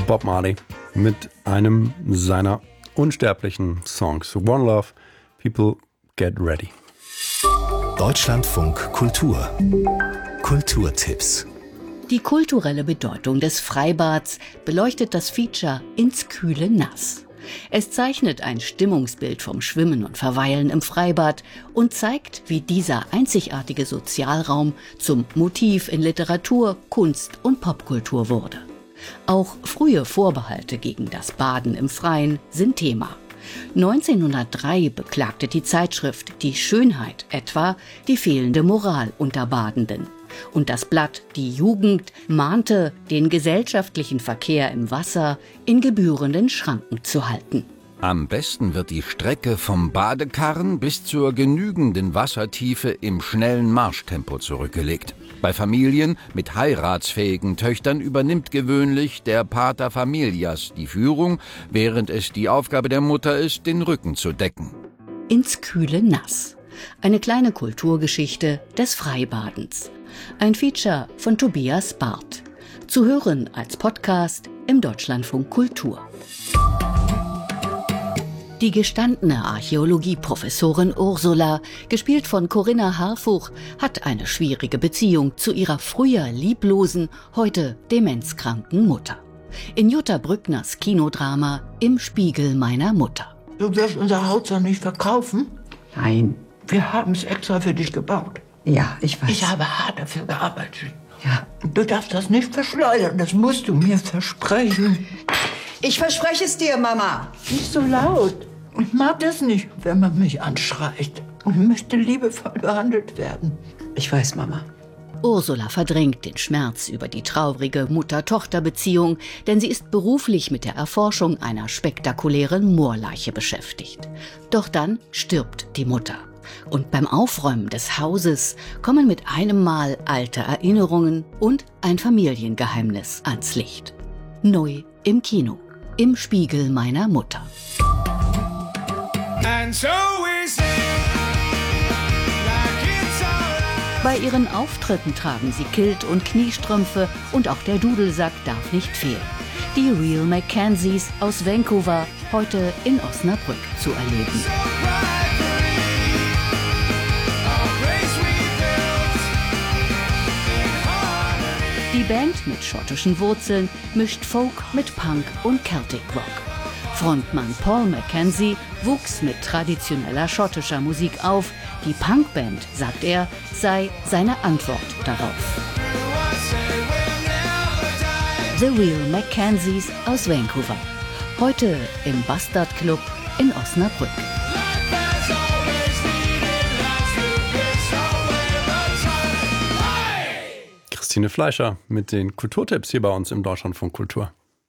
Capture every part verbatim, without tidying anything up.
Bob Marley mit einem seiner unsterblichen Songs. One Love, People Get Ready. Deutschlandfunk Kultur. Kulturtipps. Die kulturelle Bedeutung des Freibads beleuchtet das Feature Ins kühle Nass. Es zeichnet ein Stimmungsbild vom Schwimmen und Verweilen im Freibad und zeigt, wie dieser einzigartige Sozialraum zum Motiv in Literatur, Kunst und Popkultur wurde. Auch frühe Vorbehalte gegen das Baden im Freien sind Thema. neunzehnhundertdrei beklagte die Zeitschrift Die Schönheit etwa die fehlende Moral unter Badenden. Und das Blatt Die Jugend mahnte, den gesellschaftlichen Verkehr im Wasser in gebührenden Schranken zu halten. Am besten wird die Strecke vom Badekarren bis zur genügenden Wassertiefe im schnellen Marschtempo zurückgelegt. Bei Familien mit heiratsfähigen Töchtern übernimmt gewöhnlich der Pater Familias die Führung, während es die Aufgabe der Mutter ist, den Rücken zu decken. Ins kühle Nass. Eine kleine Kulturgeschichte des Freibadens. Ein Feature von Tobias Barth. Zu hören als Podcast im Deutschlandfunk Kultur. Die gestandene Archäologieprofessorin Ursula, gespielt von Corinna Harfuch, hat eine schwierige Beziehung zu ihrer früher lieblosen, heute demenzkranken Mutter. In Jutta Brückners Kinodrama Im Spiegel meiner Mutter. Du wirst unser Haus doch nicht verkaufen? Nein. Wir haben es extra für dich gebaut. Ja, ich weiß. Ich habe hart dafür gearbeitet. Ja. Du darfst das nicht verschleudern, das musst du mir versprechen. Ich verspreche es dir, Mama. Nicht so laut. Ich mag das nicht, wenn man mich anschreit. Ich möchte liebevoll behandelt werden. Ich weiß, Mama. Ursula verdrängt den Schmerz über die traurige Mutter-Tochter-Beziehung, denn sie ist beruflich mit der Erforschung einer spektakulären Moorleiche beschäftigt. Doch dann stirbt die Mutter. Und beim Aufräumen des Hauses kommen mit einem Mal alte Erinnerungen und ein Familiengeheimnis ans Licht. Neu im Kino. Im Spiegel meiner Mutter. And so we sing, like it's alright. Bei ihren Auftritten tragen sie Kilt und Kniestrümpfe und auch der Dudelsack darf nicht fehlen. Die Real Mackenzies aus Vancouver, heute in Osnabrück zu erleben. Die Band mit schottischen Wurzeln mischt Folk mit Punk und Celtic Rock. Frontmann Paul Mackenzie wuchs mit traditioneller schottischer Musik auf. Die Punkband, sagt er, sei seine Antwort darauf. The Real Mackenzies aus Vancouver. Heute im Bastard Club in Osnabrück. Christine Fleischer mit den Kulturtipps hier bei uns im Deutschlandfunk Kultur.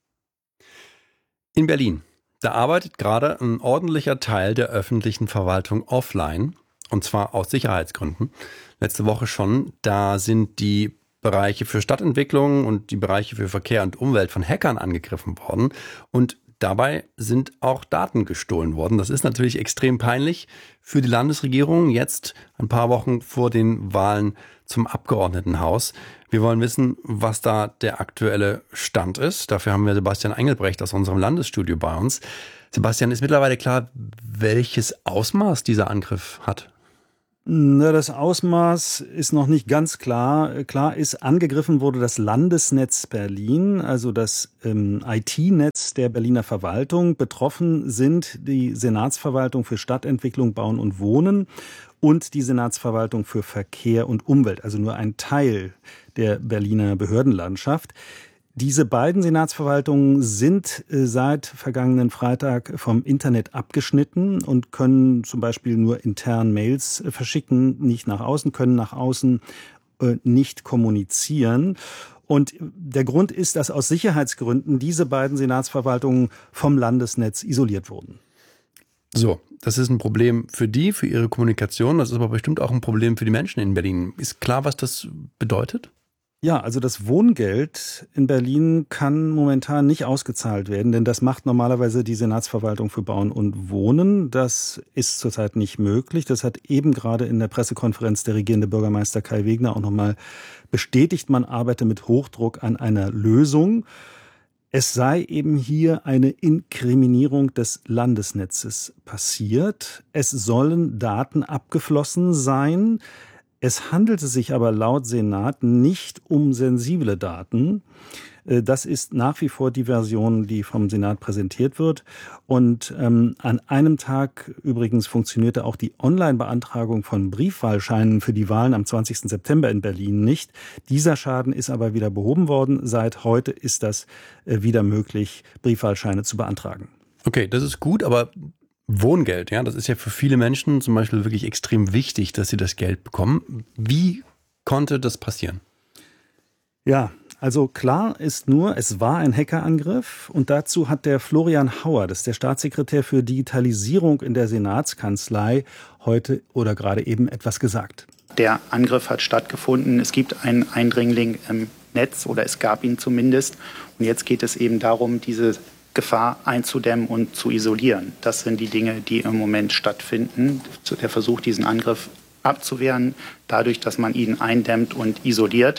In Berlin, da arbeitet gerade ein ordentlicher Teil der öffentlichen Verwaltung offline, und zwar aus Sicherheitsgründen. Letzte Woche schon, da sind die Bereiche für Stadtentwicklung und die Bereiche für Verkehr und Umwelt von Hackern angegriffen worden und dabei sind auch Daten gestohlen worden. Das ist natürlich extrem peinlich für die Landesregierung, jetzt ein paar Wochen vor den Wahlen zum Abgeordnetenhaus. Wir wollen wissen, was da der aktuelle Stand ist. Dafür haben wir Sebastian Engelbrecht aus unserem Landesstudio bei uns. Sebastian, ist mittlerweile klar, welches Ausmaß dieser Angriff hat? Na, das Ausmaß ist noch nicht ganz klar. Klar ist, angegriffen wurde das Landesnetz Berlin, also das ähm, I T-Netz der Berliner Verwaltung. Betroffen sind die Senatsverwaltung für Stadtentwicklung, Bauen und Wohnen und die Senatsverwaltung für Verkehr und Umwelt, also nur ein Teil der Berliner Behördenlandschaft. Diese beiden Senatsverwaltungen sind seit vergangenen Freitag vom Internet abgeschnitten und können zum Beispiel nur intern Mails verschicken, nicht nach außen, können nach außen nicht kommunizieren. Und der Grund ist, dass aus Sicherheitsgründen diese beiden Senatsverwaltungen vom Landesnetz isoliert wurden. So, das ist ein Problem für die, für ihre Kommunikation. Das ist aber bestimmt auch ein Problem für die Menschen in Berlin. Ist klar, was das bedeutet? Ja, also das Wohngeld in Berlin kann momentan nicht ausgezahlt werden, denn das macht normalerweise die Senatsverwaltung für Bauen und Wohnen. Das ist zurzeit nicht möglich. Das hat eben gerade in der Pressekonferenz der regierende Bürgermeister Kai Wegner auch nochmal bestätigt. Man arbeite mit Hochdruck an einer Lösung. Es sei eben hier eine Inkriminierung des Landesnetzes passiert. Es sollen Daten abgeflossen sein. Es handelte sich aber laut Senat nicht um sensible Daten. Das ist nach wie vor die Version, die vom Senat präsentiert wird. Und ähm, an einem Tag übrigens funktionierte auch die Online-Beantragung von Briefwahlscheinen für die Wahlen am zwanzigsten September in Berlin nicht. Dieser Schaden ist aber wieder behoben worden. Seit heute ist das äh, wieder möglich, Briefwahlscheine zu beantragen. Okay, das ist gut, aber Wohngeld, ja, das ist ja für viele Menschen zum Beispiel wirklich extrem wichtig, dass sie das Geld bekommen. Wie konnte das passieren? Ja, also klar ist nur, es war ein Hackerangriff und dazu hat der Florian Hauer, das ist der Staatssekretär für Digitalisierung in der Senatskanzlei, heute oder gerade eben etwas gesagt. Der Angriff hat stattgefunden. Es gibt einen Eindringling im Netz oder es gab ihn zumindest. Und jetzt geht es eben darum, diese Gefahr einzudämmen und zu isolieren. Das sind die Dinge, die im Moment stattfinden. Der Versuch, diesen Angriff abzuwehren, dadurch, dass man ihn eindämmt und isoliert.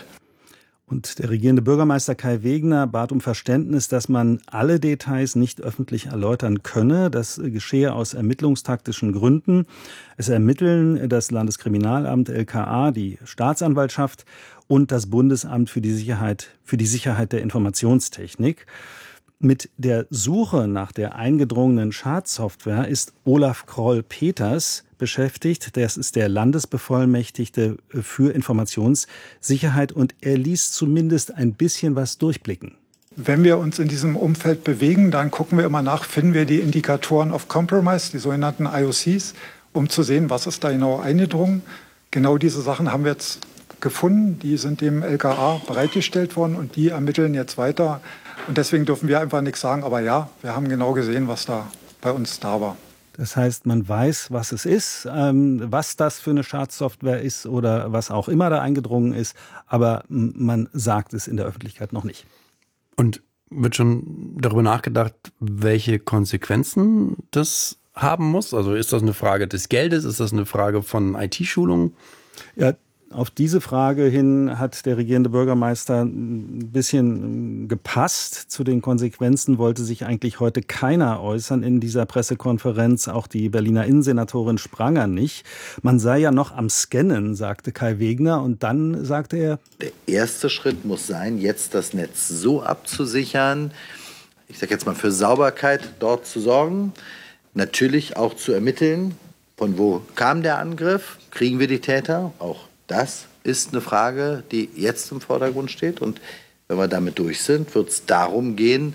Und der regierende Bürgermeister Kai Wegner bat um Verständnis, dass man alle Details nicht öffentlich erläutern könne. Das geschehe aus ermittlungstaktischen Gründen. Es ermitteln das Landeskriminalamt L K A, die Staatsanwaltschaft und das Bundesamt für die Sicherheit, für die Sicherheit der Informationstechnik. Mit der Suche nach der eingedrungenen Schadsoftware ist Olaf Kroll-Peters beschäftigt. Das ist der Landesbevollmächtigte für Informationssicherheit und er ließ zumindest ein bisschen was durchblicken. Wenn wir uns in diesem Umfeld bewegen, dann gucken wir immer nach, finden wir die Indikatoren of Compromise, die sogenannten I O Cs, um zu sehen, was ist da genau eingedrungen. Genau diese Sachen haben wir jetzt gefunden, die sind dem L K A bereitgestellt worden und die ermitteln jetzt weiter. Und deswegen dürfen wir einfach nichts sagen, aber ja, wir haben genau gesehen, was da bei uns da war. Das heißt, man weiß, was es ist, ähm, was das für eine Schadsoftware ist oder was auch immer da eingedrungen ist, aber man sagt es in der Öffentlichkeit noch nicht. Und wird schon darüber nachgedacht, welche Konsequenzen das haben muss? Also ist das eine Frage des Geldes? Ist das eine Frage von I T-Schulungen? Ja, auf diese Frage hin hat der regierende Bürgermeister ein bisschen gepasst. Zu den Konsequenzen wollte sich eigentlich heute keiner äußern in dieser Pressekonferenz, auch die Berliner Innensenatorin Spranger nicht. Man sei ja noch am Scannen, sagte Kai Wegner, und dann sagte er: Der erste Schritt muss sein, jetzt das Netz so abzusichern, ich sage jetzt mal für Sauberkeit dort zu sorgen, natürlich auch zu ermitteln, von wo kam der Angriff, kriegen wir die Täter, auch das ist eine Frage, die jetzt im Vordergrund steht. Und wenn wir damit durch sind, wird es darum gehen,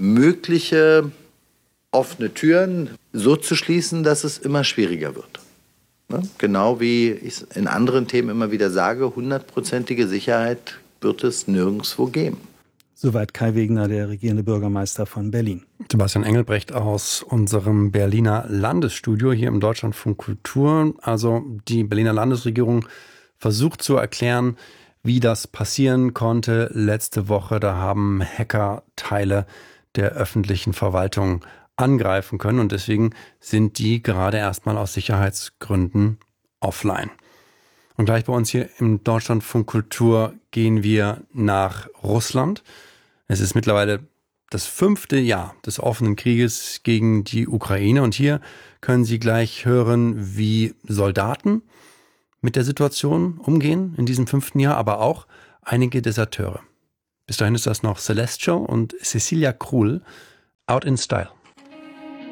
mögliche offene Türen so zu schließen, dass es immer schwieriger wird. Ne? Genau wie ich in anderen Themen immer wieder sage, hundertprozentige Sicherheit wird es nirgendwo geben. Soweit Kai Wegner, der regierende Bürgermeister von Berlin. Sebastian Engelbrecht aus unserem Berliner Landesstudio hier im Deutschlandfunk Kultur. Also die Berliner Landesregierung versucht zu erklären, wie das passieren konnte. Letzte Woche, da haben Hacker Teile der öffentlichen Verwaltung angreifen können und deswegen sind die gerade erstmal aus Sicherheitsgründen offline. Und gleich bei uns hier im Deutschlandfunk Kultur gehen wir nach Russland. Es ist mittlerweile das fünfte Jahr des offenen Krieges gegen die Ukraine und hier können Sie gleich hören, wie Soldaten mit der Situation umgehen in diesem fünften Jahr, aber auch einige Deserteure. Bis dahin ist das noch Celestial und Cecilia Krull, Out in Style.